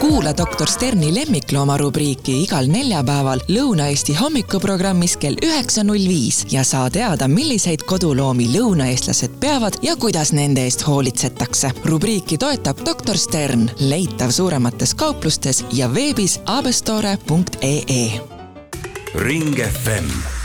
Kuula Dr. Sterni lemmiklooma rubriiki igal neljapäeval Lõuna-Eesti hommikuprogrammis kell 9.05 ja saa teada, milliseid koduloomi lõunaeestlased peavad ja kuidas nende eest hoolitsetakse. Rubriiki toetab Dr. Stern, leitav suuremates kauplustes ja veebis abestore.ee. Ring FM